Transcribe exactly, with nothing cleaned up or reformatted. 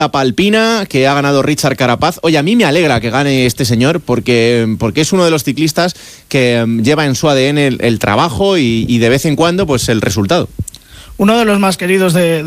etapa alpina que ha ganado Richard Carapaz. Oye, a mí me alegra que gane este señor porque, porque es uno de los ciclistas que um, lleva en su A D N el, el trabajo y, y de vez en cuando pues el resultado. Uno de los más queridos de,